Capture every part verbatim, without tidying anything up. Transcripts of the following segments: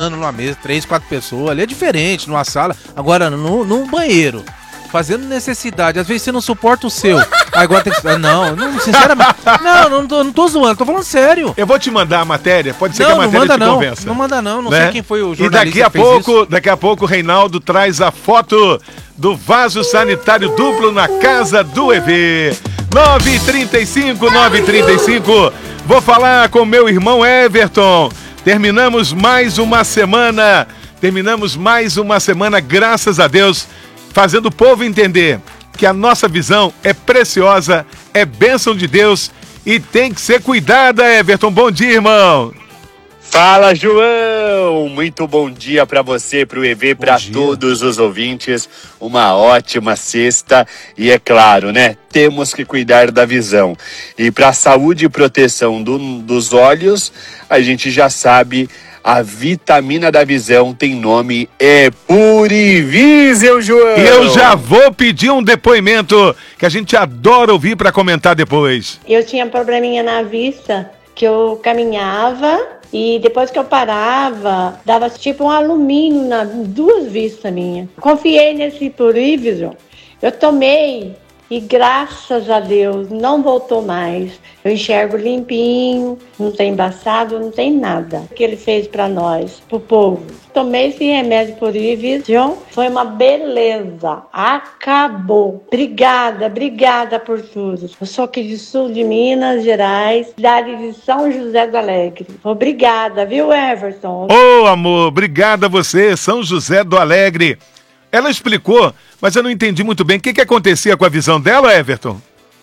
conversando numa mesa, três, quatro pessoas, ali é diferente, numa sala. Agora, no, no banheiro, fazendo necessidade, às vezes você não suporta o seu. Aí agora tem que... Não, não, sinceramente... Não, não tô, não tô zoando, tô falando sério. Eu vou te mandar a matéria, pode ser não, que a matéria não manda te não, convença. Não manda não, não né? sei quem foi o jornalista E daqui a que fez pouco, isso. daqui a pouco o Reinaldo traz a foto do vaso sanitário duplo na casa do E V. nove e trinta e cinco, nove e trinta e cinco. Vou falar com meu irmão Everton. Terminamos mais uma semana, terminamos mais uma semana, graças a Deus, fazendo o povo entender que a nossa visão é preciosa, é bênção de Deus e tem que ser cuidada, Everton. Bom dia, irmão. Fala, João! Muito bom dia para você, para o E V, para todos os ouvintes. Uma ótima sexta e, é claro, né? Temos que cuidar da visão. E para a saúde e proteção do, dos olhos, a gente já sabe, a vitamina da visão tem nome, é Purivision, João! E eu já vou pedir um depoimento que a gente adora ouvir para comentar depois. Eu tinha probleminha na vista, que eu caminhava... E depois que eu parava, dava tipo um alumínio nas duas vistas minhas. Confiei nesse Purivision, eu tomei e graças a Deus não voltou mais. Eu enxergo limpinho, não tem embaçado, não tem nada. O que ele fez para nós, pro povo. Tomei esse remédio Purivision, foi uma beleza, acabou. Obrigada, obrigada por tudo. Eu sou aqui de sul de Minas Gerais, cidade de São José do Alegre. Obrigada, viu, Everton? Ô, oh, amor, obrigada a você, São José do Alegre. Ela explicou, mas eu não entendi muito bem o que, que acontecia com a visão dela, Everton.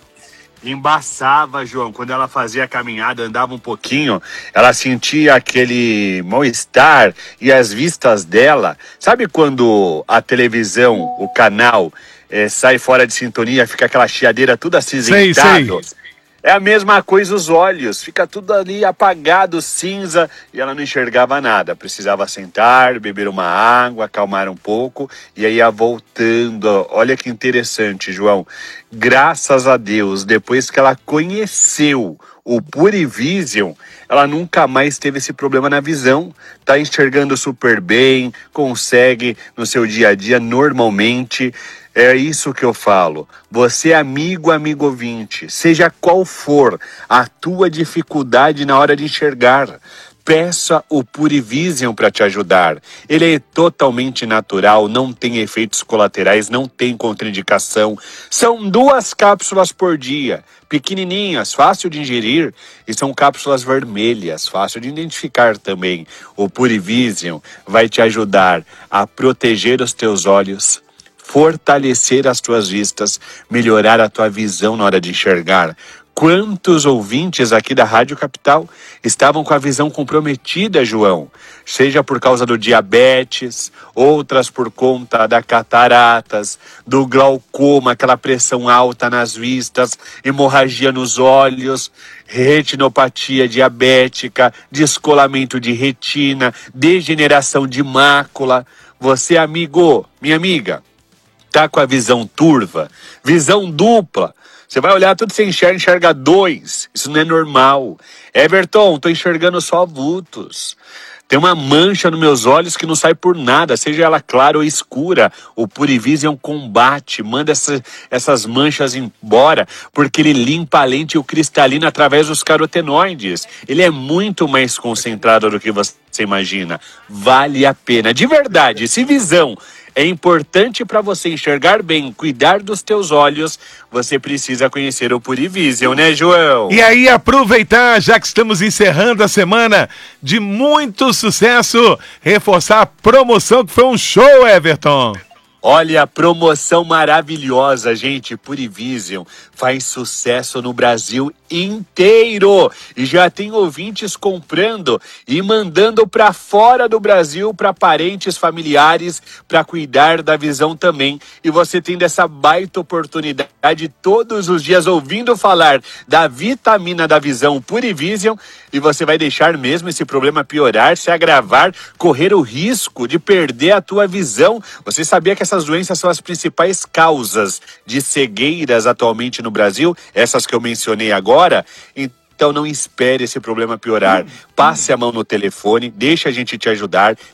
Embaçava, João, quando ela fazia a caminhada, andava um pouquinho, ela sentia aquele mal-estar e as vistas dela. Sabe quando a televisão, o canal, é, sai fora de sintonia, fica aquela chiadeira tudo acinzentada? Sei, sei. É a mesma coisa os olhos, fica tudo ali apagado, cinza, e ela não enxergava nada. Precisava sentar, beber uma água, acalmar um pouco, e aí ia voltando. Olha que interessante, João. Graças a Deus, depois que ela conheceu o Purivision, ela nunca mais teve esse problema na visão. Tá enxergando super bem, consegue no seu dia a dia normalmente. É isso que eu falo. Você, amigo, amigo ouvinte, seja qual for a tua dificuldade na hora de enxergar, peça o Purivision para te ajudar. Ele é totalmente natural, não tem efeitos colaterais, não tem contraindicação. São duas cápsulas por dia, pequenininhas, fácil de ingerir, e são cápsulas vermelhas, fácil de identificar também. O Purivision vai te ajudar a proteger os teus olhos, fortalecer as tuas vistas, melhorar a tua visão na hora de enxergar. Quantos ouvintes aqui da Rádio Capital estavam com a visão comprometida, João? Seja por causa do diabetes, outras por conta da cataratas, do glaucoma, aquela pressão alta nas vistas, hemorragia nos olhos, retinopatia diabética, descolamento de retina, degeneração de mácula. Você, amigo, minha amiga, tá com a visão turva, visão dupla, você vai olhar tudo, você enxerga, enxerga dois, isso não é normal. Everton, tô enxergando só vultos. Tem uma mancha nos meus olhos que não sai por nada, seja ela clara ou escura. O Purivision combate, manda essa, essas manchas embora, porque ele limpa a lente e o cristalino através dos carotenoides. Ele é muito mais concentrado do que você imagina. Vale a pena, de verdade. Se visão é importante para você enxergar bem, cuidar dos teus olhos, você precisa conhecer o Purivision, né, João? E aí, aproveitar, já que estamos encerrando a semana de muito sucesso, reforçar a promoção que foi um show, Everton. Olha, promoção maravilhosa, gente. Purivision faz sucesso no Brasil inteiro. E já tem ouvintes comprando e mandando para fora do Brasil, para parentes, familiares, para cuidar da visão também. E você tendo essa baita oportunidade todos os dias ouvindo falar da vitamina da visão Purivision. E você vai deixar mesmo esse problema piorar, se agravar, correr o risco de perder a tua visão. Você sabia que essas doenças são as principais causas de cegueiras atualmente no Brasil? Essas que eu mencionei agora? Então não espere esse problema piorar. Passe a mão no telefone, deixa a gente te ajudar.